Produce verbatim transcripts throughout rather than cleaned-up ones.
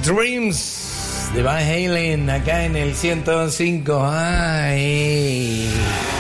Dreams de Van Halen acá en el ciento cinco. Ay,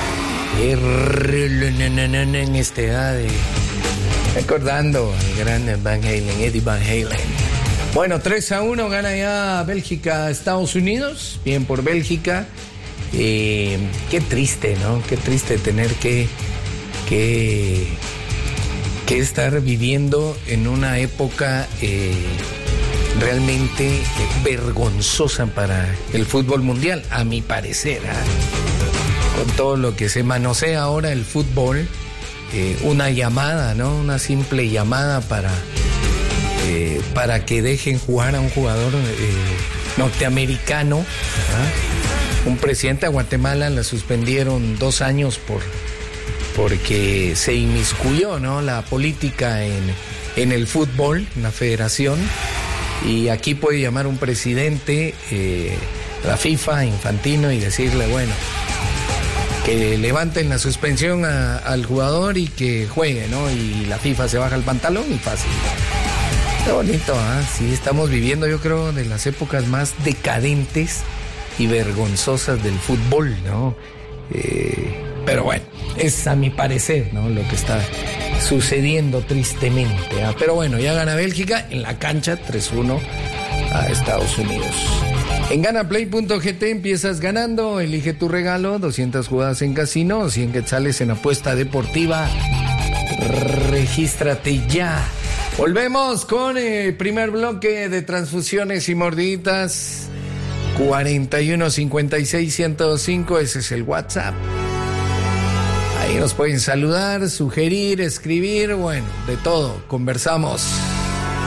en este edad de... recordando al gran Van Halen, Eddie Van Halen. Bueno, tres a uno gana ya Bélgica, Estados Unidos. Bien por Bélgica. Eh, qué triste, ¿no? Qué triste tener que, que, que estar viviendo en una época eh, realmente vergonzosa para el fútbol mundial, a mi parecer, ¿eh? Con todo lo que se manosea ahora el fútbol, eh, una llamada, ¿no? Una simple llamada para, eh, para que dejen jugar a un jugador eh, norteamericano, ¿eh? Un presidente de Guatemala la suspendieron dos años por porque se inmiscuyó, ¿no? La política en, en el fútbol, en la federación, y aquí puede llamar un presidente, eh, la FIFA, Infantino, y decirle, bueno, que levanten la suspensión a, al jugador y que juegue, ¿no? Y la FIFA se baja el pantalón y fácil. Qué bonito, ¿ah? ¿eh? Sí, estamos viviendo, yo creo, de las épocas más decadentes y vergonzosas del fútbol, ¿no? Eh, pero bueno, es a mi parecer, ¿no? Lo que está sucediendo tristemente, ¿eh? Pero bueno, ya gana Bélgica en la cancha tres uno a Estados Unidos. En ganaplay punto g t empiezas ganando, elige tu regalo, doscientas jugadas en casino, cien quetzales en apuesta deportiva. Regístrate ya. Volvemos con el primer bloque de transfusiones y mordiditas. cuarenta y uno cincuenta y seis ciento cinco, ese es el WhatsApp. Ahí nos pueden saludar, sugerir, escribir, bueno, de todo, conversamos.